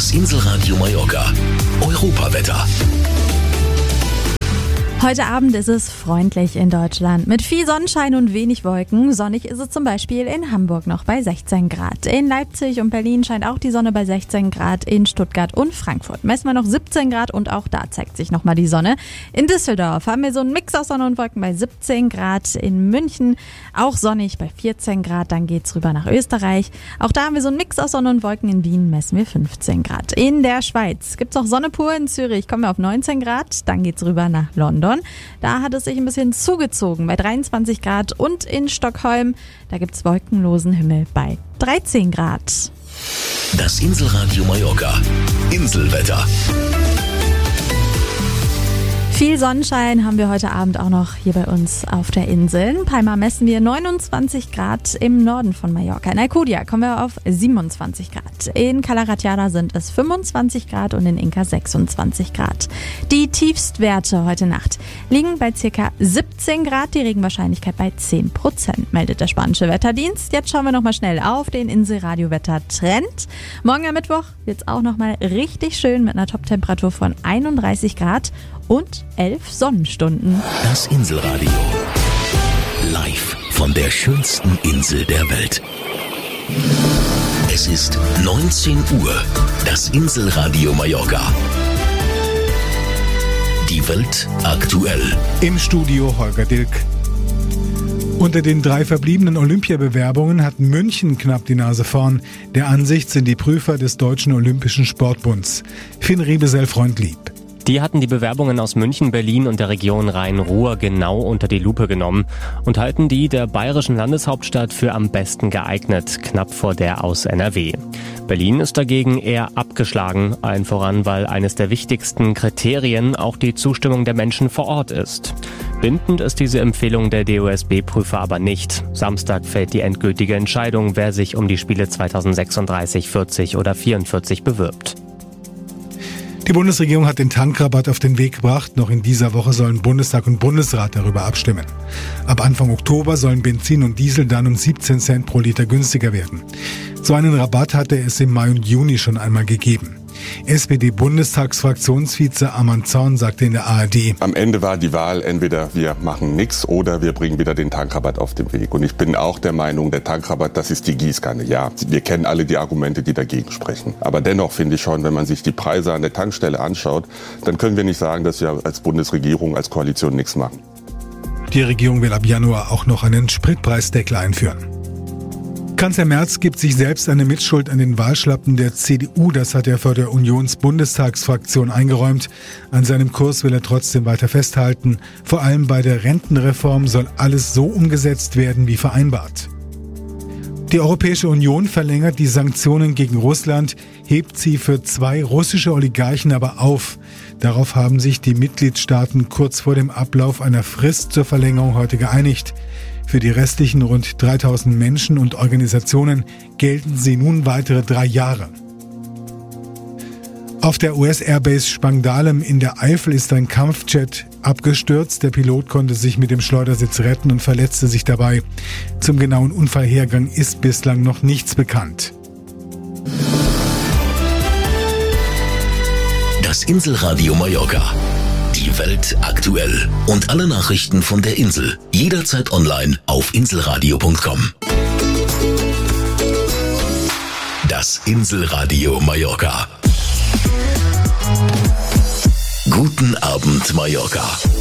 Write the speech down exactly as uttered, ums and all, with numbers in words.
Das Inselradio Mallorca. Europawetter. Heute Abend ist es freundlich in Deutschland mit viel Sonnenschein und wenig Wolken. Sonnig ist es zum Beispiel in Hamburg noch bei sechzehn Grad. In Leipzig und Berlin scheint auch die Sonne bei sechzehn Grad. In Stuttgart und Frankfurt messen wir noch siebzehn Grad und auch da zeigt sich nochmal die Sonne. In Düsseldorf haben wir so einen Mix aus Sonne und Wolken bei siebzehn Grad. In München auch sonnig bei vierzehn Grad. Dann geht's rüber nach Österreich. Auch da haben wir so einen Mix aus Sonne und Wolken. In Wien messen wir fünfzehn Grad. In der Schweiz gibt's auch Sonne pur. In Zürich kommen wir auf neunzehn Grad. Dann geht's rüber nach London. Da hat es sich ein bisschen zugezogen bei dreiundzwanzig Grad und in Stockholm, da gibt es wolkenlosen Himmel bei dreizehn Grad. Das Inselradio Mallorca. Inselwetter. Viel Sonnenschein haben wir heute Abend auch noch hier bei uns auf der Insel. In Palma messen wir neunundzwanzig Grad im Norden von Mallorca. In Alcudia kommen wir auf siebenundzwanzig Grad. In Cala Ratjada sind es fünfundzwanzig Grad und in Inca sechsundzwanzig Grad. Die Tiefstwerte heute Nacht liegen bei ca. siebzehn Grad, die Regenwahrscheinlichkeit bei zehn Prozent, meldet der spanische Wetterdienst. Jetzt schauen wir nochmal schnell auf den Inselradio-Wetter-Trend. Morgen am Mittwoch wird es auch nochmal richtig schön mit einer Toptemperatur von einunddreißig Grad und elf Sonnenstunden. Das Inselradio. Live von der schönsten Insel der Welt. Es ist neunzehn Uhr. Das Inselradio Mallorca. Die Welt aktuell. Im Studio Holger Dilk. Unter den drei verbliebenen Olympiabewerbungen hat München knapp die Nase vorn. Der Ansicht sind die Prüfer des Deutschen Olympischen Sportbunds. Finn Riebesell-Freundlieb. Die hatten die Bewerbungen aus München, Berlin und der Region Rhein-Ruhr genau unter die Lupe genommen und halten die der bayerischen Landeshauptstadt für am besten geeignet, knapp vor der aus N R W. Berlin ist dagegen eher abgeschlagen, allen voran, weil eines der wichtigsten Kriterien auch die Zustimmung der Menschen vor Ort ist. Bindend ist diese Empfehlung der D O S B-Prüfer aber nicht. Samstag fällt die endgültige Entscheidung, wer sich um die Spiele zweitausendsechsunddreißig, vierzig oder vierundvierzig bewirbt. Die Bundesregierung hat den Tankrabatt auf den Weg gebracht. Noch in dieser Woche sollen Bundestag und Bundesrat darüber abstimmen. Ab Anfang Oktober sollen Benzin und Diesel dann um siebzehn Cent pro Liter günstiger werden. So einen Rabatt hatte es im Mai und Juni schon einmal gegeben. S P D-Bundestagsfraktionsvize Arman Zorn sagte in der A R D: Am Ende war die Wahl, entweder wir machen nichts oder wir bringen wieder den Tankrabatt auf den Weg. Und ich bin auch der Meinung, der Tankrabatt, das ist die Gießkanne. Ja, wir kennen alle die Argumente, die dagegen sprechen. Aber dennoch finde ich schon, wenn man sich die Preise an der Tankstelle anschaut, dann können wir nicht sagen, dass wir als Bundesregierung, als Koalition nichts machen. Die Regierung will ab Januar auch noch einen Spritpreisdeckel einführen. Kanzler Merz gibt sich selbst eine Mitschuld an den Wahlschlappen der C D U. Das hat er vor der Unions-Bundestagsfraktion eingeräumt. An seinem Kurs will er trotzdem weiter festhalten. Vor allem bei der Rentenreform soll alles so umgesetzt werden wie vereinbart. Die Europäische Union verlängert die Sanktionen gegen Russland, hebt sie für zwei russische Oligarchen aber auf. Darauf haben sich die Mitgliedstaaten kurz vor dem Ablauf einer Frist zur Verlängerung heute geeinigt. Für die restlichen rund dreitausend Menschen und Organisationen gelten sie nun weitere drei Jahre. Auf der U S-Airbase Spangdahlem in der Eifel ist ein Kampfjet abgestürzt. Der Pilot konnte sich mit dem Schleudersitz retten und verletzte sich dabei. Zum genauen Unfallhergang ist bislang noch nichts bekannt. Das Inselradio Mallorca. Die Welt aktuell. Und alle Nachrichten von der Insel. Jederzeit online auf inselradio punkt com. Das Inselradio Mallorca. Guten Abend, Mallorca.